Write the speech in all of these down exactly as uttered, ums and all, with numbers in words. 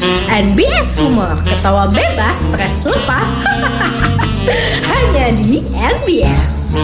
N B S Humor, ketawa bebas, stres lepas. Hanya di N B S.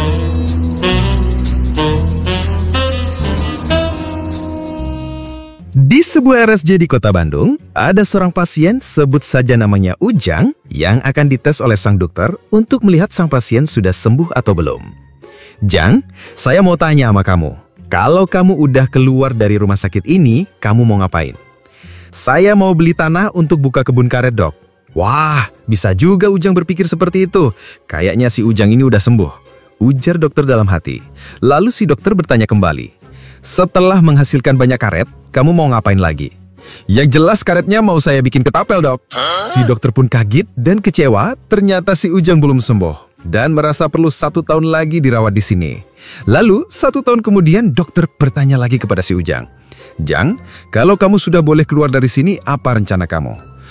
Di sebuah R S J di kota Bandung, ada seorang pasien, sebut saja namanya Ujang, yang akan dites oleh sang dokter untuk melihat sang pasien sudah sembuh atau belum. Jang, saya mau tanya sama kamu, kalau kamu udah keluar dari rumah sakit ini, kamu mau ngapain? Saya mau beli tanah untuk buka kebun karet, dok. Wah, bisa juga Ujang berpikir seperti itu. Kayaknya si Ujang ini udah sembuh, ujar dokter dalam hati. Lalu si dokter bertanya kembali, setelah menghasilkan banyak karet, kamu mau ngapain lagi? Yang jelas karetnya mau saya bikin ketapel, dok. Si dokter pun kaget dan kecewa, ternyata si Ujang belum sembuh dan merasa perlu satu tahun lagi dirawat di sini. Lalu, satu tahun kemudian dokter bertanya lagi kepada si Ujang, Jang, kalau kamu sudah boleh keluar dari sini, apa rencana kamu?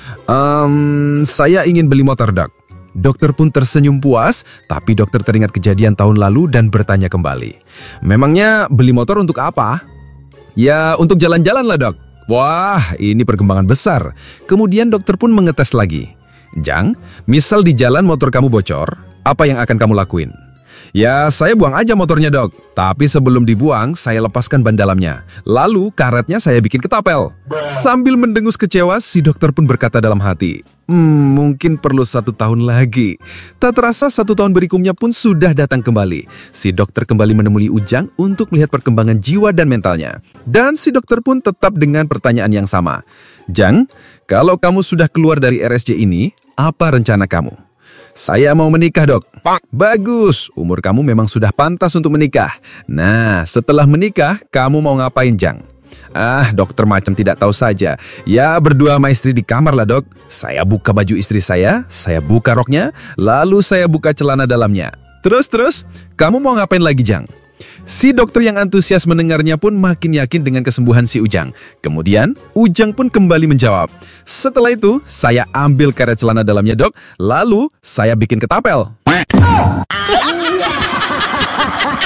Um, saya ingin beli motor, dok. Dokter pun tersenyum puas, tapi dokter teringat kejadian tahun lalu dan bertanya kembali. Memangnya beli motor untuk apa? Ya, untuk jalan-jalan lah, dok. Wah, ini perkembangan besar. Kemudian dokter pun mengetes lagi. Jang, misal di jalan motor kamu bocor, apa yang akan kamu lakuin? Ya, saya buang aja motornya, dok. Tapi sebelum dibuang, saya lepaskan ban dalamnya. Lalu, karetnya saya bikin ketapel. Sambil mendengus kecewa, si dokter pun berkata dalam hati, Hmm, mungkin perlu satu tahun lagi. Tak terasa satu tahun berikutnya pun sudah datang kembali. Si dokter kembali menemui Ujang untuk melihat perkembangan jiwa dan mentalnya. Dan si dokter pun tetap dengan pertanyaan yang sama. Jang, kalau kamu sudah keluar dari R S J ini, apa rencana kamu? Saya mau menikah, dok. Bagus, umur kamu memang sudah pantas untuk menikah. Nah, setelah menikah, kamu mau ngapain, Jang? Ah, dokter macam tidak tahu saja. Ya, berdua sama istri di kamar lah, dok. Saya buka baju istri saya, saya buka roknya, lalu saya buka celana dalamnya. Terus-terus, kamu mau ngapain lagi, Jang? Si dokter yang antusias mendengarnya pun makin yakin dengan kesembuhan si Ujang. Kemudian, Ujang pun kembali menjawab, setelah itu, saya ambil karet celana dalamnya, dok, lalu saya bikin ketapel.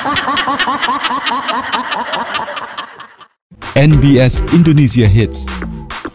N B S Indonesia Hits.